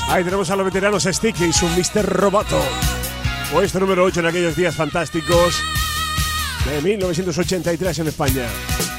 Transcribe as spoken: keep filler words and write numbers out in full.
Ahí tenemos a los veteranos Sticky y su mister Roboto. Puesto número ocho en aquellos días fantásticos de mil novecientos ochenta y tres en España.